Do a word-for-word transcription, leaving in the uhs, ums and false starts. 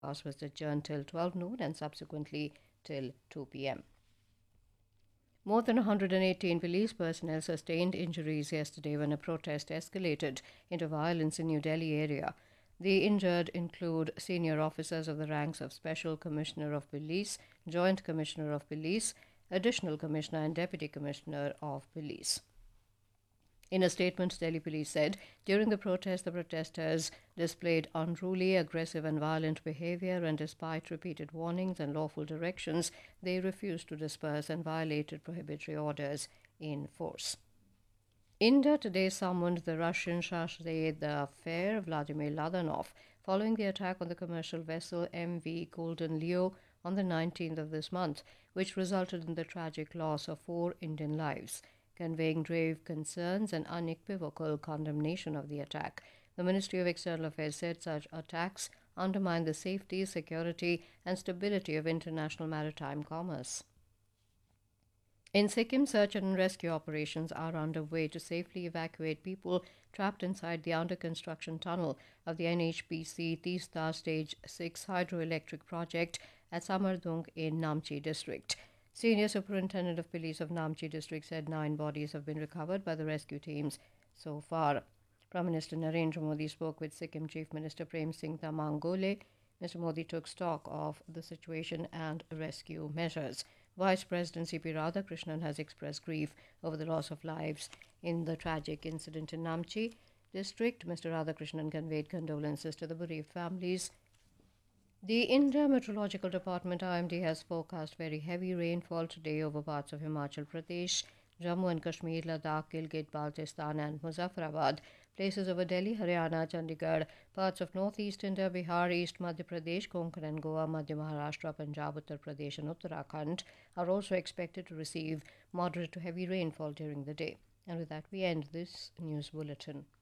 House was adjourned till twelve noon and subsequently till two p m. More than one hundred eighteen police personnel sustained injuries yesterday when a protest escalated into violence in New Delhi area. The injured include senior officers of the ranks of Special Commissioner of Police, Joint Commissioner of Police, Additional Commissioner and Deputy Commissioner of Police. In a statement, Delhi police said during the protest, the protesters displayed unruly, aggressive, and violent behavior, and despite repeated warnings and lawful directions, they refused to disperse and violated prohibitory orders in force. India today summoned the Russian chargé d'affaires Vladimir Ladanov following the attack on the commercial vessel M V Golden Leo on the nineteenth of this month, which resulted in the tragic loss of four Indian lives. Conveying grave concerns and unequivocal condemnation of the attack, the Ministry of External Affairs said such attacks undermine the safety, security, and stability of international maritime commerce. In Sikkim, search and rescue operations are underway to safely evacuate people trapped inside the under construction tunnel of the N H P C Teesta Stage six hydroelectric project at Samardung in Namchi district. Senior Superintendent of Police of Namchi district said nine bodies have been recovered by the rescue teams so far. Prime Minister Narendra Modi spoke with Sikkim Chief Minister Prem Singh Tamang Gole. Mister Modi took stock of the situation and rescue measures. Vice President C P Radhakrishnan has expressed grief over the loss of lives in the tragic incident in Namchi district. Mister Radhakrishnan conveyed condolences to the bereaved families. The India Meteorological Department I M D has forecast very heavy rainfall today over parts of Himachal Pradesh, Jammu and Kashmir, Ladakh, Gilgit, Baltistan and Muzaffarabad, places over Delhi, Haryana, Chandigarh, parts of northeast India, Bihar, East Madhya Pradesh, Konkan and Goa, Madhya Maharashtra, Punjab, Uttar Pradesh and Uttarakhand are also expected to receive moderate to heavy rainfall during the day. And with that we end this news bulletin.